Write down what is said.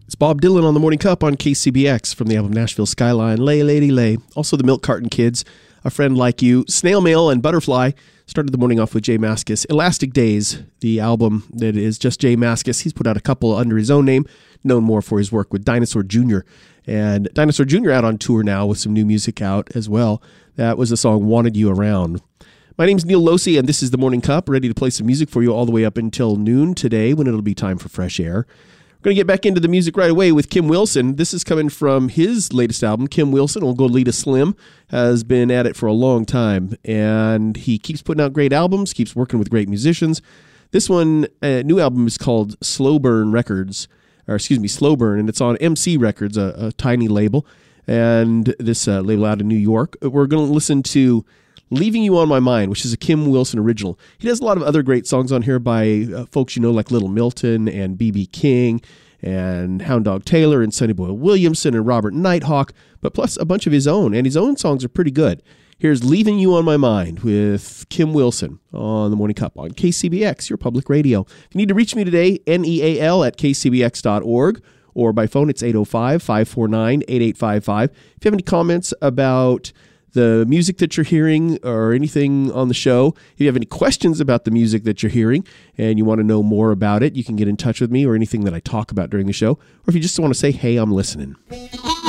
It's Bob Dylan on the Morning Cup on KCBX from the album Nashville Skyline, Lay Lady Lay. Also the Milk Carton Kids, A Friend Like You, Snail Mail, and Butterfly. Started the morning off with J Mascis. Elastic Days, the album that is just J Mascis. He's put out a couple under his own name, known more for his work with Dinosaur Jr. And Dinosaur Jr. out on tour now with some new music out as well. That was the song Wanted You Around. My name's Neil Losey, and this is the Morning Cup, ready to play some music for you all the way up until noon today when it'll be time for fresh air. We're going to get back into the music right away with Kim Wilson. This is coming from his latest album. Kim Wilson, Old Goleta Slim, has been at it for a long time, and he keeps putting out great albums, keeps working with great musicians. This one, new album is called Slow Burn, and it's on MC Records, a tiny label, and this label out of New York. We're going to listen to Leaving You on My Mind, which is a Kim Wilson original. He does a lot of other great songs on here by folks you know like Little Milton and B.B. King and Hound Dog Taylor and Sonny Boy Williamson and Robert Nighthawk, but plus a bunch of his own, and his own songs are pretty good. Here's Leaving You on My Mind with Kim Wilson on the Morning Cup on KCBX, your public radio. If you need to reach me today, neal@kcbx.org, or by phone, it's 805-549-8855. If you have any comments about the music that you're hearing or anything on the show, if you have any questions about the music that you're hearing and you want to know more about it, you can get in touch with me or anything that I talk about during the show. Or if you just want to say, hey, I'm listening.